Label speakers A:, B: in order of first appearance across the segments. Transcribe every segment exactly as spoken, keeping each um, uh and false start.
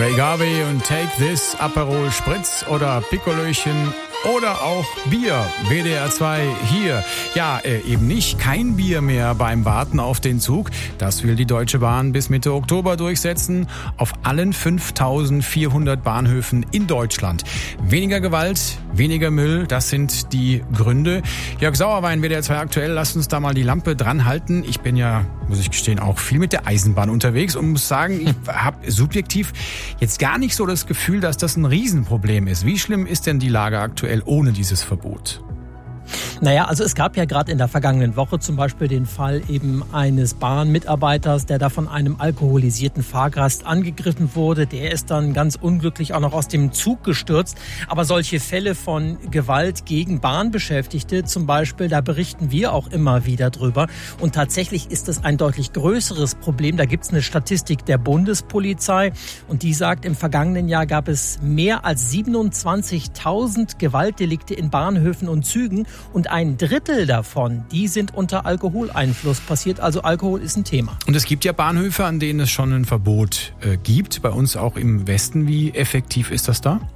A: Agave und Take This, Aperol Spritz oder Piccolöchen oder auch Bier. W D R zwei hier. Ja, äh, eben nicht. Kein Bier mehr beim Warten auf den Zug. Das will die Deutsche Bahn bis Mitte Oktober durchsetzen. Auf allen fünftausendvierhundert Bahnhöfen in Deutschland. Weniger Gewalt, weniger Müll, das sind die Gründe. Jörg Sauerwein, W D R zwei aktuell. Lasst uns da mal die Lampe dran halten. Ich bin ja, muss ich gestehen, auch viel mit der Eisenbahn unterwegs und muss sagen, ich habe subjektiv jetzt gar nicht so das Gefühl, dass das ein Riesenproblem ist. Wie schlimm ist denn die Lage aktuell ohne dieses Verbot?
B: Naja, also es gab ja gerade in der vergangenen Woche zum Beispiel den Fall eben eines Bahnmitarbeiters, der da von einem alkoholisierten Fahrgast angegriffen wurde. Der ist dann ganz unglücklich auch noch aus dem Zug gestürzt. Aber solche Fälle von Gewalt gegen Bahnbeschäftigte zum Beispiel, da berichten wir auch immer wieder drüber. Und tatsächlich ist es ein deutlich größeres Problem. Da gibt es eine Statistik der Bundespolizei und die sagt, im vergangenen Jahr gab es mehr als siebenundzwanzigtausend Gewaltdelikte in Bahnhöfen und Zügen. Und ein Drittel davon, die sind unter Alkoholeinfluss passiert. Also Alkohol ist ein Thema.
A: Und es gibt ja Bahnhöfe, an denen es schon ein Verbot äh, gibt. Bei uns auch im Westen. Wie effektiv ist das da?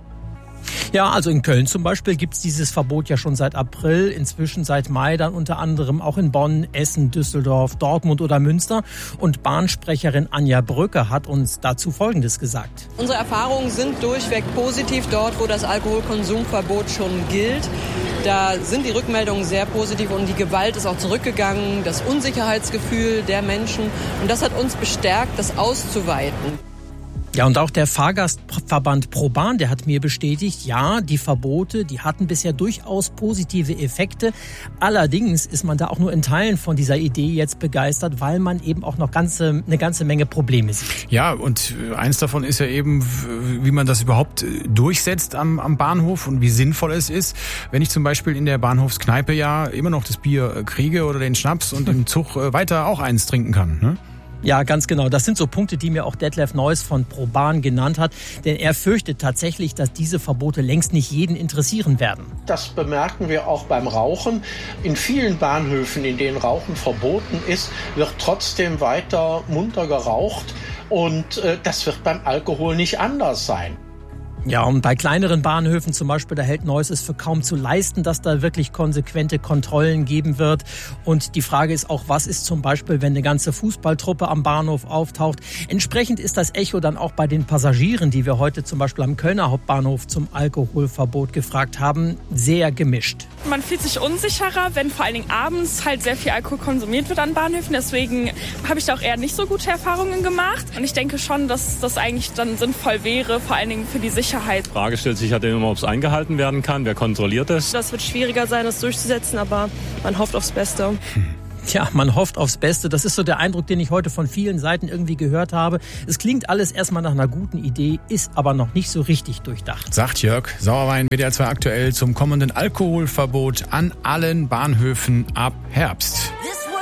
B: Ja, also in Köln zum Beispiel gibt's dieses Verbot ja schon seit April, inzwischen seit Mai dann unter anderem auch in Bonn, Essen, Düsseldorf, Dortmund oder Münster. Und Bahnsprecherin Anja Brücke hat uns dazu Folgendes gesagt.
C: Unsere Erfahrungen sind durchweg positiv dort, wo das Alkoholkonsumverbot schon gilt. Da sind die Rückmeldungen sehr positiv und die Gewalt ist auch zurückgegangen, das Unsicherheitsgefühl der Menschen. Und das hat uns bestärkt, das auszuweiten.
B: Ja, und auch der Fahrgastverband ProBahn, der hat mir bestätigt, ja, die Verbote, die hatten bisher durchaus positive Effekte. Allerdings ist man da auch nur in Teilen von dieser Idee jetzt begeistert, weil man eben auch noch ganze, eine ganze Menge Probleme sieht.
A: Ja, und eins davon ist ja eben, wie man das überhaupt durchsetzt am, am Bahnhof und wie sinnvoll es ist. Wenn ich zum Beispiel in der Bahnhofskneipe ja immer noch das Bier kriege oder den Schnaps und im Zug weiter auch eins trinken kann, ne?
B: Ja, ganz genau. Das sind so Punkte, die mir auch Detlef Neuss von ProBahn genannt hat. Denn er fürchtet tatsächlich, dass diese Verbote längst nicht jeden interessieren werden.
D: Das bemerken wir auch beim Rauchen. In vielen Bahnhöfen, in denen Rauchen verboten ist, wird trotzdem weiter munter geraucht. Und äh, das wird beim Alkohol nicht anders sein.
B: Ja, und bei kleineren Bahnhöfen zum Beispiel, da hält Neuss es für kaum zu leisten, dass da wirklich konsequente Kontrollen geben wird. Und die Frage ist auch, was ist zum Beispiel, wenn eine ganze Fußballtruppe am Bahnhof auftaucht? Entsprechend ist das Echo dann auch bei den Passagieren, die wir heute zum Beispiel am Kölner Hauptbahnhof zum Alkoholverbot gefragt haben, sehr gemischt.
E: Man fühlt sich unsicherer, wenn vor allen Dingen abends halt sehr viel Alkohol konsumiert wird an Bahnhöfen. Deswegen habe ich da auch eher nicht so gute Erfahrungen gemacht. Und ich denke schon, dass das eigentlich dann sinnvoll wäre, vor allen Dingen für die Sicherheit. Die
F: Frage stellt sich halt immer, ob es eingehalten werden kann. Wer kontrolliert es?
G: Das wird schwieriger sein, das durchzusetzen, aber man hofft aufs Beste.
B: Tja, man hofft aufs Beste. Das ist so der Eindruck, den ich heute von vielen Seiten irgendwie gehört habe. Es klingt alles erstmal nach einer guten Idee, ist aber noch nicht so richtig durchdacht.
A: Sagt Jörg Sauerwein, W D R zwei aktuell zum kommenden Alkoholverbot an allen Bahnhöfen ab Herbst.